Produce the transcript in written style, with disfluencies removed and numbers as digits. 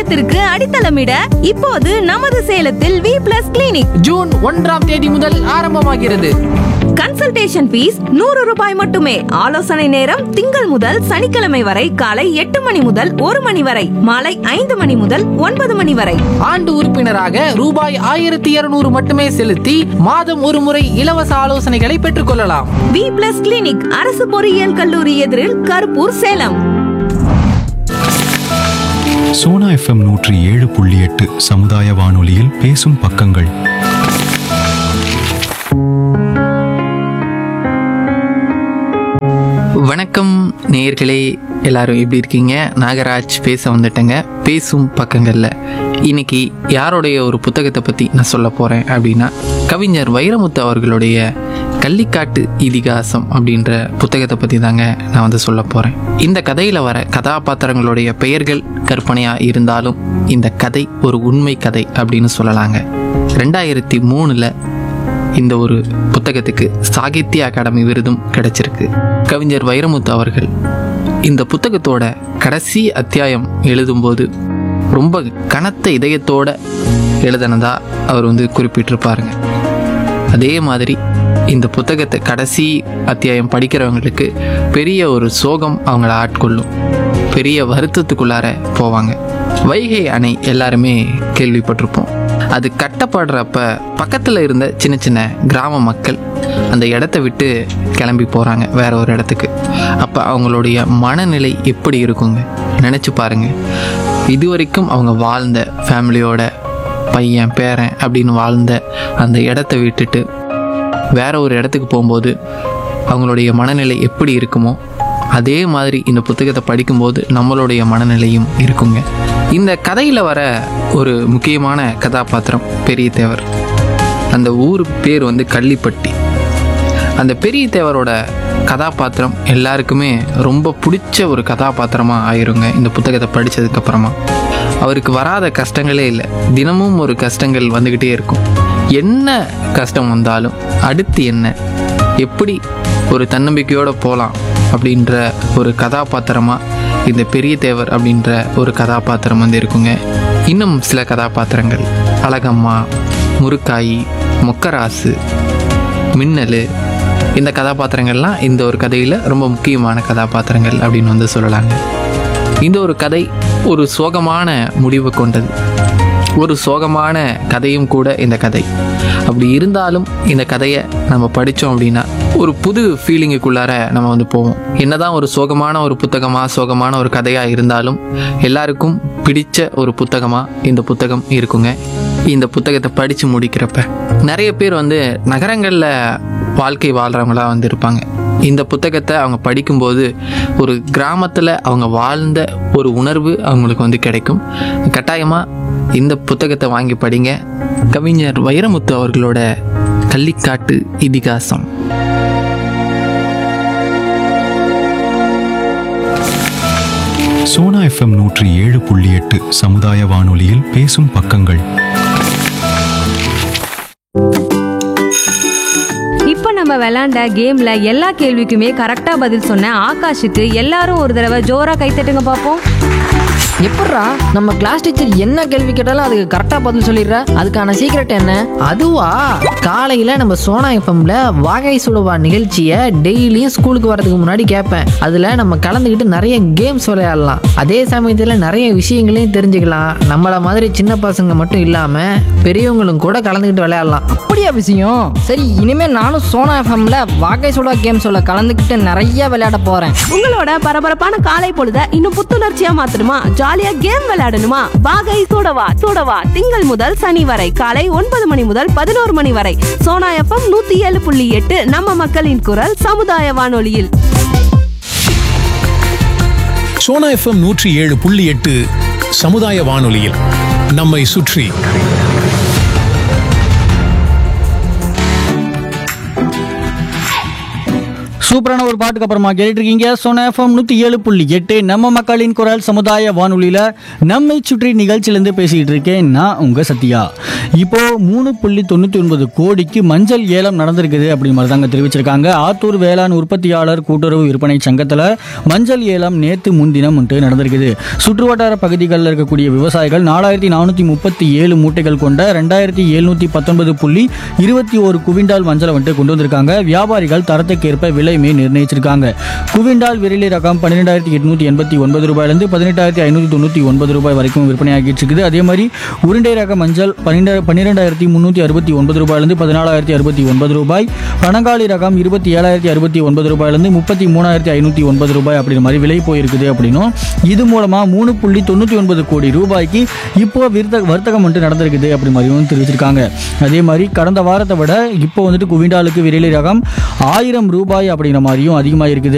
எதிர்காலத்திற்கு அடித்தளமிட இப்போது நமது சேலத்தில் வி பிளஸ் கிளினிக் ஜூன் 1ஆம் தேதி முதல் ஆரம்பமாகிறது. கன்சல்டேஷன் ஃபீஸ் 100 ரூபாய் மட்டுமே. ஆலோசனை நேரம் திங்கள் முதல் சனிக்கிழமை வரை காலை 8 மணி முதல் 1 மணி வரை, மாலை 5 மணி முதல் 9 மணி வரை. ஆண்டு உறுப்பினராக ரூபாய் 1200 மட்டுமே செலுத்தி மாதம் ஒரு முறை இலவச ஆலோசனைகளை பெற்றுக் கொள்ளலாம். வி பிளஸ் கிளினிக், அரசு பொறியியல் கல்லூரி எதிரில், கருப்பூர், சேலம். சோனா FM 107.8 சமுதாய வானொலியில் பேசும் பக்கங்கள். வணக்கம் நேயர்களே, எல்லாரும் எப்படி இருக்கீங்க? நாகராஜ் பேச வந்துட்டேங்க. பேசும் பக்கங்களில் இன்னைக்கு யாருடைய ஒரு புத்தகத்தை பற்றி நான் சொல்ல போகிறேன் அப்படின்னா, கவிஞர் வைரமுத்து அவர்களுடைய கள்ளிக்காட்டு இதிகாசம் அப்படின்ற புத்தகத்தை பற்றி தாங்க நான் வந்து சொல்ல போகிறேன். இந்த கதையில் வர கதாபாத்திரங்களுடைய பெயர்கள் கற்பனையாக இருந்தாலும் இந்த கதை ஒரு உண்மை கதை அப்படின்னு சொல்லலாங்க. 2003 இந்த ஒரு புத்தகத்துக்கு சாகித்ய அகாடமி விருதும் கிடைச்சிருக்கு. கவிஞர் வைரமுத்து அவர்கள் இந்த புத்தகத்தோட கடைசி அத்தியாயம் எழுதும்போது ரொம்ப கனத்த இதயத்தோட எழுதினதா அவர் வந்து குறிப்பிட்டிருப்பாருங்க. அதே மாதிரி இந்த புத்தகத்தை கடைசி அத்தியாயம் படிக்கிறவங்களுக்கு பெரிய ஒரு சோகம் அவங்கள ஆட்கொள்ளும், பெரிய வருத்தத்துக்குள்ளார போவாங்க. வைகை அணை எல்லாருமே கேள்விப்பட்டிருப்போம். அது கட்டப்படுறப்ப பக்கத்தில் இருந்த சின்ன சின்ன கிராம மக்கள் அந்த இடத்த விட்டு கிளம்பி போகிறாங்க வேற ஒரு இடத்துக்கு. அப்போ அவங்களுடைய மனநிலை எப்படி இருக்குங்க நினச்சி பாருங்க. இதுவரைக்கும் அவங்க வாழ்ந்த ஃபேமிலியோட பையன் பேரன் அப்படின்னு வாழ்ந்த அந்த இடத்த விட்டுட்டு வேற ஒரு இடத்துக்கு போகும்போது அவங்களுடைய மனநிலை எப்படி இருக்குமோ அதே மாதிரி இந்த புத்தகத்தை படிக்கும்போது நம்மளுடைய மனநிலையும் இருக்குங்க. இந்த கதையில் வர ஒரு முக்கியமான கதாபாத்திரம் பெரிய தேவர். அந்த ஊர் பேர் வந்து கள்ளிப்பட்டி. அந்த பெரிய தேவரோட கதாபாத்திரம் எல்லாருக்குமே ரொம்ப பிடிச்ச ஒரு கதாபாத்திரமாக ஆயிருங்க இந்த புத்தகத்தை படித்ததுக்கப்புறமா. அவருக்கு வராத கஷ்டங்களே இல்லை. தினமும் ஒரு கஷ்டங்கள் வந்துக்கிட்டே இருக்கும். என்ன கஷ்டம் வந்தாலும் அடுத்து என்ன, எப்படி ஒரு தன்னம்பிக்கையோடு போகலாம் அப்படின்ற ஒரு கதாபாத்திரமாக இந்த பெரிய தேவர் அப்படின்ற ஒரு கதாபாத்திரம் வந்து இருக்குங்க. இன்னும் சில கதாபாத்திரங்கள் அழகம்மா, முருக்காயி, மொக்கராசு, மின்னல், இந்த கதாபாத்திரங்கள்லாம் இந்த ஒரு கதையில் ரொம்ப முக்கியமான கதாபாத்திரங்கள் அப்படின்னு வந்து சொல்லலாங்க. இந்த ஒரு கதை ஒரு சோகமான முடிவு கொண்டது, ஒரு சோகமான கதையும் கூட இந்த கதை. அப்படி இருந்தாலும் இந்த கதையை நம்ம படித்தோம் அப்படின்னா ஒரு புது ஃபீலிங்குக்குள்ளார நம்ம வந்து போவோம். என்னதான் ஒரு சோகமான ஒரு புத்தகமாக சோகமான ஒரு கதையாக இருந்தாலும் எல்லாருக்கும் பிடிச்ச ஒரு புத்தகமாக இந்த புத்தகம் இருக்குங்க. இந்த புத்தகத்தை படித்து முடிக்கிறப்ப நிறைய பேர் வந்து நகரங்களில் வாழ்க்கை வாழ்கிறவங்களாக வந்து இருப்பாங்க. இந்த புத்தகத்தை அவங்க படிக்கும்போது ஒரு கிராமத்தில் அவங்க வாழ்ந்த ஒரு உணர்வு அவங்களுக்கு வந்து கிடைக்கும். கட்டாயமாக இந்த புத்தகத்தை வாங்கி படிங்க. கவிஞர் வைரமுத்து அவர்களோட கள்ளிக்காட்டு இதிகாசம். சோனா FM 107.8 சமுதாய வானொலியில் பேசும் பக்கங்கள். இப்ப நம்ம விளையாண்ட கேம்ல எல்லா கேள்விக்குமே கரெக்டா பதில் சொன்ன ஆகாஷுக்கு எல்லாரும் ஒரு தடவை ஜோரா கைத்தட்டுங்க பாப்போம். எப்பட்றா நம்ம கிளாஸ் டீச்சர் என்ன கேள்வி கேட்டாலும் அதுக்கு கரெக்டாக பதில் சொல்லிடுற? அதுக்கான சீக்ரெட் என்ன? அதுவா, காலையில் நம்ம சோனா எஃப்எம்ல வாகை சுடுவா நிகழ்ச்சியை டெய்லியும் ஸ்கூலுக்கு வரதுக்கு முன்னாடி கேட்பேன். அதில் நம்ம கலந்துக்கிட்டு நிறைய கேம்ஸ் விளையாடலாம். அதே சமயத்தில் நிறைய விஷயங்களையும் தெரிஞ்சுக்கலாம். நம்மளை மாதிரி சின்ன பசங்க மட்டும் இல்லாமல் பெரியவங்களும் கூட கலந்துக்கிட்டு விளையாடலாம். அப்படியா விஷயம்? சரி, இனிமேல் நானும் சோனா எஃப்எம்ல வாகை சுடா கேம்ஸோட கலந்துக்கிட்டு நிறைய விளையாட போகிறேன். உங்களோட பரபரப்பான காலை பொழுத இன்னும் புத்துணர்ச்சியா மாத்தணுமா? ஜாலியா கேம் விளையாடணுமா? வாகை சூடவா திங்கள் முதல் சனி வரை காலை 9 மணி முதல் 11 மணி வரை சோனா எஃப்எம் 107.8 நம்ம மக்களின் குரல் சமுதாய வானொலியில். சோனா எஃப்எம் 107.8 சமுதாய வானொலியில் நம்மை சுற்றி. சூப்பரான ஒரு பாட்டுக்கு அப்புறமா கேட்டுட்டு இருக்கீங்க சோனா எஃப்எம் 107.8 நம்ம மக்களின் குரல் சமுதாய வானொலியில நம்மை சுற்றி நிகழ்ச்சியிலேருந்து பேசிக்கிட்டு இருக்கேன் நான் உங்க சத்யா. இப்போ 3.99 கோடிக்கு மஞ்சள் ஏலம் நடந்திருக்குது அப்படி மாதிரி தாங்க தெரிவிச்சிருக்காங்க. ஆத்தூர் வேளாண் உற்பத்தியாளர் கூட்டுறவு விற்பனை சங்கத்தில் மஞ்சள் ஏலம் நேற்று முன்தினம் நடந்திருக்குது. சுற்றுவட்டார பகுதிகளில் இருக்கக்கூடிய விவசாயிகள் 4437 மூட்டைகள் கொண்ட 2719.21 குவிண்டால் மஞ்சளை கொண்டு வந்திருக்காங்க. வியாபாரிகள் தரத்துக்கேற்ப விலையுமே நிர்ணயிச்சிருக்காங்க. குவிண்டால் விரலி ரகம் 12,889 ரூபாயிலிருந்து 18,599 ரூபாய் வரைக்கும் விற்பனையாகிட்டு இருக்குது. அதே மாதிரி உருண்டை ரக மஞ்சள் 12,369 ரூபாயிலிருந்து 14,069 ரூபாய், பனங்காலி ரகம் 27,069 ரூபாயிலிருந்து 33,509 ரூபாய் அப்படிங்கிற மாதிரி விலை போயிருக்குது அப்படின்னும், இது மூலமா 3.99 கோடி ரூபாய்க்கு இப்போ வர்த்தகம் நடந்திருக்குது அப்படி மாதிரியும் தெரிவிச்சிருக்காங்க. அதே மாதிரி கடந்த வாரத்தை விட இப்போ குவிண்டாலுக்கு விரலி ரகம் 1000 ரூபாய் அப்படிங்கிற மாதிரியும் அதிகமாக இருக்குது